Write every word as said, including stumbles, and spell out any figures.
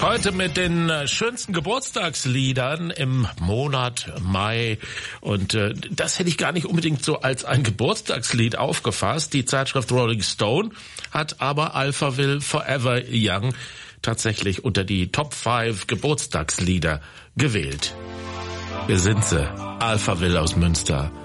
Heute mit den schönsten Geburtstagsliedern im Monat Mai. Und äh, das hätte ich gar nicht unbedingt so als ein Geburtstagslied aufgefasst. Die Zeitschrift Rolling Stone hat aber Alphaville Forever Young tatsächlich unter die Top fünf Geburtstagslieder gewählt. Wir sind sie, Alphaville aus Münster.